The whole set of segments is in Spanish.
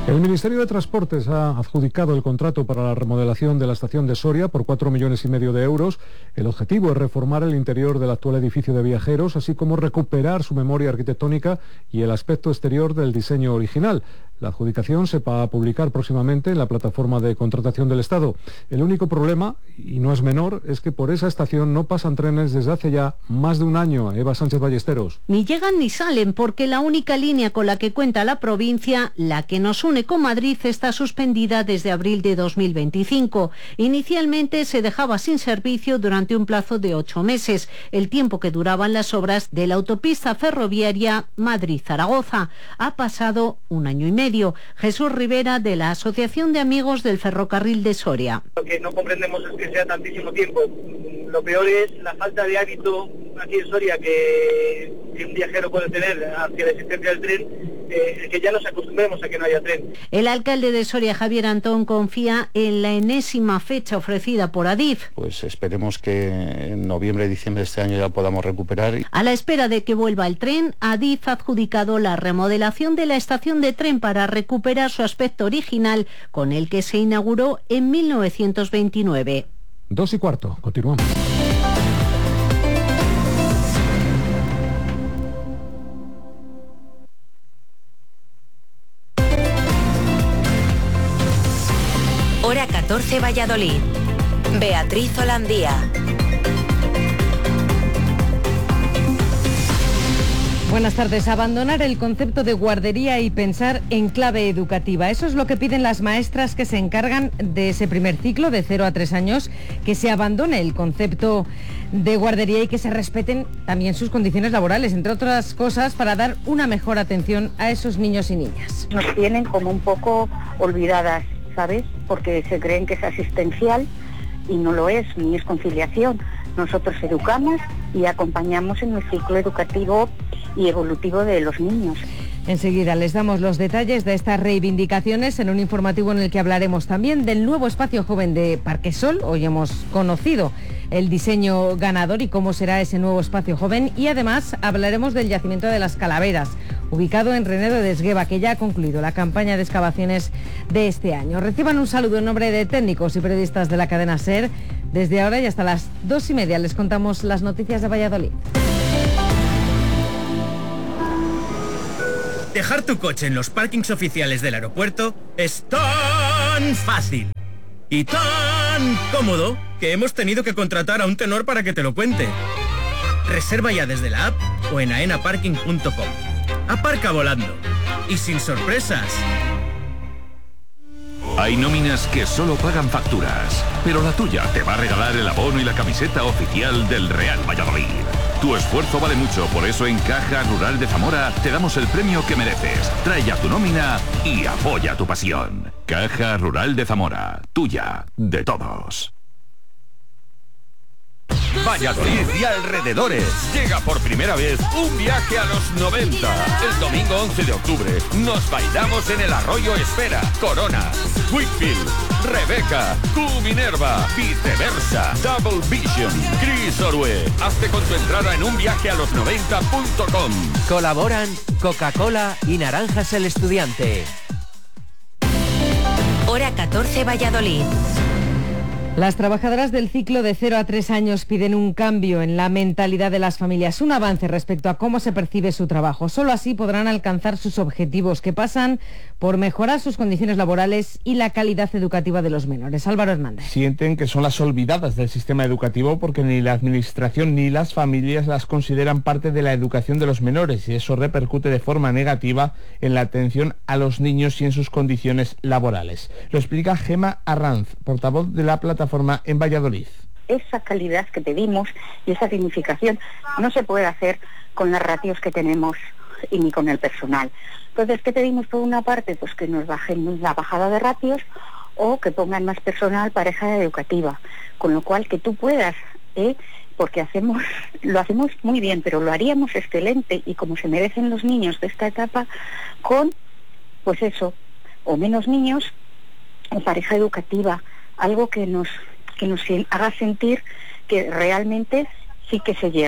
El Ministerio de Transportes ha adjudicado el contrato para la remodelación de la estación de Soria por 4,5 millones de euros. El objetivo es reformar el interior del actual edificio de viajeros, así como recuperar su memoria arquitectónica y el aspecto exterior del diseño original. La adjudicación se va a publicar próximamente en la plataforma de contratación del Estado. El único problema, y no es menor, es que por esa estación no pasan trenes desde hace ya más de un año. Eva Sánchez Ballesteros. Ni llegan ni salen, porque la única línea con la que cuenta la provincia, la que nos une con Madrid, está suspendida desde abril de 2025. Inicialmente se dejaba sin servicio durante un plazo de 8 meses, el tiempo que duraban las obras de la autopista ferroviaria Madrid-Zaragoza. Ha pasado un año y medio. Jesús Rivera, de la Asociación de Amigos del Ferrocarril de Soria. Lo que no comprendemos es que sea tantísimo tiempo. Lo peor es la falta de hábito aquí en Soria que un viajero puede tener hacia la existencia del tren, que ya nos acostumbremos a que no haya tren. El alcalde de Soria, Javier Antón, confía en la enésima fecha ofrecida por Adif. Pues esperemos que en noviembre, diciembre de este año ya podamos recuperar. A la espera de que vuelva el tren, Adif ha adjudicado la remodelación de la estación de tren para recuperar su aspecto original, con el que se inauguró en 1929. 2:15, continuamos. Hora 14, Valladolid. Beatriz Holandía. Buenas tardes. Abandonar el concepto de guardería y pensar en clave educativa. Eso es lo que piden las maestras que se encargan de ese primer ciclo de 0 a 3 años, que se abandone el concepto de guardería y que se respeten también sus condiciones laborales, entre otras cosas, para dar una mejor atención a esos niños y niñas. Nos tienen como un poco olvidadas, ¿sabes? Porque se creen que es asistencial y no lo es, ni es conciliación. Nosotros educamos y acompañamos en el ciclo educativo y evolutivo de los niños. Enseguida les damos los detalles de estas reivindicaciones en un informativo en el que hablaremos también del nuevo espacio joven de Parquesol. Hoy hemos conocido el diseño ganador y cómo será ese nuevo espacio joven, y además hablaremos del yacimiento de las Calaveras, ubicado en Renedo de Esgueva, que ya ha concluido la campaña de excavaciones de este año. Reciban un saludo en nombre de técnicos y periodistas de la cadena SER. Desde ahora y hasta las 2:30 les contamos las noticias de Valladolid. Dejar tu coche en los parkings oficiales del aeropuerto es tan fácil y tan cómodo que hemos tenido que contratar a un tenor para que te lo cuente. Reserva ya desde la app o en aenaparking.com. Aparca volando y sin sorpresas. Hay nóminas que solo pagan facturas, pero la tuya te va a regalar el abono y la camiseta oficial del Real Valladolid. Tu esfuerzo vale mucho, por eso en Caja Rural de Zamora te damos el premio que mereces. Trae ya tu nómina y apoya tu pasión. Caja Rural de Zamora, tuya, de todos. Valladolid y alrededores. Llega por primera vez un viaje a los 90. El domingo 11 de octubre nos bailamos en el Arroyo Espera, Corona, Wickfield, Rebeca, Q Minerva, Viceversa, Double Vision, Chris Orue. Hazte con tu entrada en unviajealos90.com. Colaboran Coca-Cola y Naranjas el Estudiante. Hora 14, Valladolid. Las trabajadoras del ciclo de 0 a 3 años piden un cambio en la mentalidad de las familias, un avance respecto a cómo se percibe su trabajo. Solo así podrán alcanzar sus objetivos, que pasan por mejorar sus condiciones laborales y la calidad educativa de los menores. Álvaro Hernández. Sienten que son las olvidadas del sistema educativo porque ni la administración ni las familias las consideran parte de la educación de los menores, y eso repercute de forma negativa en la atención a los niños y en sus condiciones laborales. Lo explica Gema Arranz, portavoz de la plataforma en Valladolid. Esa calidad que pedimos y esa dignificación no se puede hacer con las ratios que tenemos y ni con el personal. Entonces, ¿qué pedimos por una parte? Pues que nos bajen la bajada de ratios o que pongan más personal para esa educativa. Con lo cual, que tú puedas, porque lo hacemos muy bien, pero lo haríamos excelente y como se merecen los niños de esta etapa, con, pues eso, o menos niños o pareja educativa, algo que nos haga sentir que realmente sí que se llega.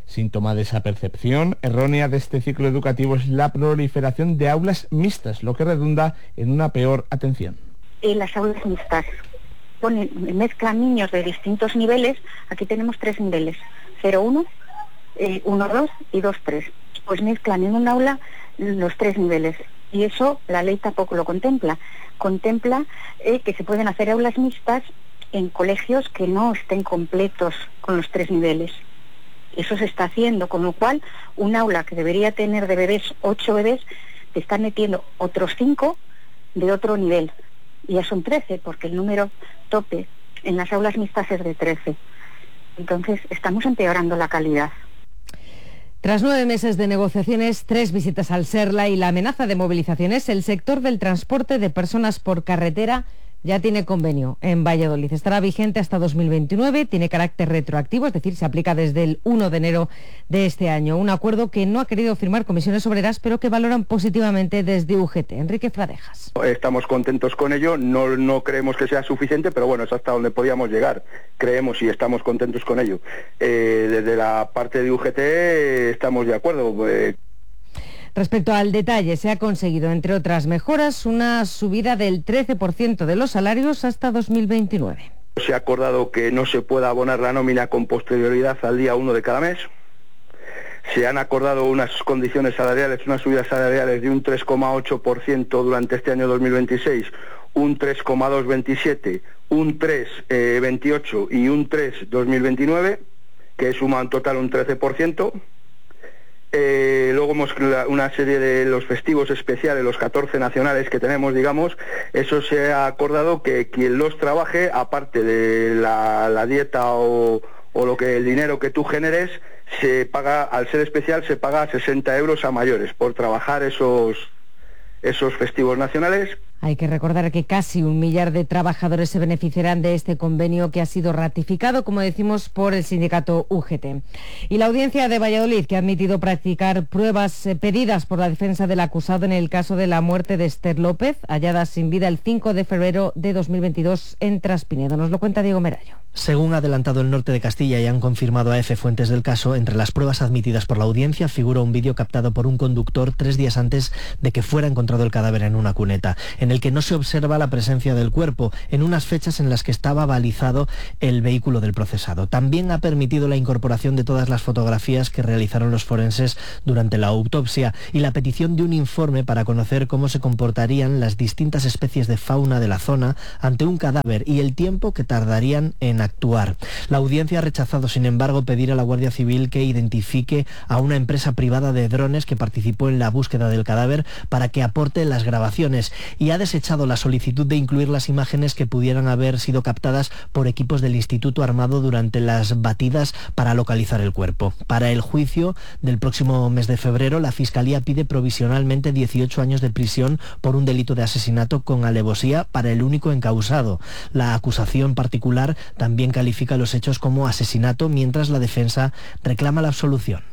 Síntoma de esa percepción errónea de este ciclo educativo es la proliferación de aulas mixtas, lo que redunda en una peor atención. Las aulas mixtas mezclan niños de distintos niveles. Aquí tenemos 3 niveles, 0-1, 1-2 y 2-3. Pues mezclan en un aula los 3 niveles. Y eso la ley tampoco lo contempla. Contempla que se pueden hacer aulas mixtas en colegios que no estén completos con los 3 niveles. Eso se está haciendo, con lo cual un aula que debería tener de bebés 8 bebés, te están metiendo otros 5 de otro nivel. Y ya son 13, porque el número tope en las aulas mixtas es de 13. Entonces estamos empeorando la calidad. Tras 9 meses de negociaciones, 3 visitas al SERLA y la amenaza de movilizaciones, el sector del transporte de personas por carretera ya tiene convenio en Valladolid. Estará vigente hasta 2029, tiene carácter retroactivo, es decir, se aplica desde el 1 de enero de este año. Un acuerdo que no ha querido firmar Comisiones Obreras, pero que valoran positivamente desde UGT. Enrique Fradejas. Estamos contentos con ello, no creemos que sea suficiente, pero bueno, es hasta donde podíamos llegar. Creemos y estamos contentos con ello. Desde la parte de UGT estamos de acuerdo. Respecto al detalle, se ha conseguido, entre otras mejoras, una subida del 13% de los salarios hasta 2029. Se ha acordado que no se pueda abonar la nómina con posterioridad al día 1 de cada mes. Se han acordado unas condiciones salariales, unas subidas salariales de un 3,8% durante este año 2026, un 3,227, un 3,28 y un 3 2029, que suma en total un 13%. Luego hemos una serie de los festivos especiales, los 14 nacionales que tenemos, digamos, eso se ha acordado que quien los trabaje, aparte de la dieta o el dinero que tú generes, se paga, al ser especial, se paga 60 euros a mayores por trabajar esos festivos nacionales. Hay que recordar que casi 1 millar de trabajadores se beneficiarán de este convenio que ha sido ratificado, como decimos, por el sindicato UGT. Y la Audiencia de Valladolid, que ha admitido practicar pruebas pedidas por la defensa del acusado en el caso de la muerte de Esther López, hallada sin vida el 5 de febrero de 2022 en Traspinedo. Nos lo cuenta Diego Merallo. Según ha adelantado el Norte de Castilla y han confirmado a EFE fuentes del caso, entre las pruebas admitidas por la audiencia figura un vídeo captado por un conductor 3 días antes de que fuera encontrado el cadáver en una cuneta, en el que no se observa la presencia del cuerpo, en unas fechas en las que estaba balizado el vehículo del procesado. También ha permitido la incorporación de todas las fotografías que realizaron los forenses durante la autopsia y la petición de un informe para conocer cómo se comportarían las distintas especies de fauna de la zona ante un cadáver y el tiempo que tardarían en actuar. La audiencia ha rechazado, sin embargo, pedir a la Guardia Civil que identifique a una empresa privada de drones que participó en la búsqueda del cadáver para que aporte las grabaciones y ha desechado la solicitud de incluir las imágenes que pudieran haber sido captadas por equipos del Instituto Armado durante las batidas para localizar el cuerpo. Para el juicio del próximo mes de febrero, la Fiscalía pide provisionalmente 18 años de prisión por un delito de asesinato con alevosía para el único encausado. La acusación particular también califica los hechos como asesinato, mientras la defensa reclama la absolución.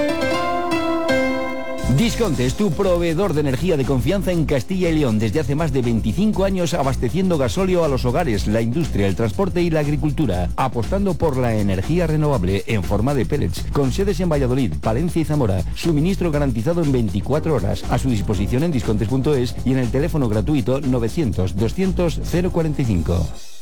Disconte es tu proveedor de energía de confianza en Castilla y León desde hace más de 25 años, abasteciendo gasóleo a los hogares, la industria, el transporte y la agricultura, apostando por la energía renovable en forma de pellets, con sedes en Valladolid, Palencia y Zamora, suministro garantizado en 24 horas, a su disposición en discontes.es y en el teléfono gratuito 900 200 045.